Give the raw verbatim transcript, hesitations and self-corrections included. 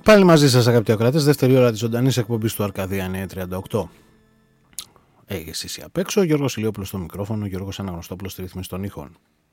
Πάλι μαζί σας αγαπητοί ακροατές, δεύτερη ώρα της ζωντανής εκπομπής του Αρκαδία εννιακόσια τριάντα οκτώ. Ε, εσείς απ' έξω, Γιώργος Ηλιόπουλος στο μικρόφωνο, Γιώργος Αναγνωστόπουλος στη ρύθμιση των ήχων.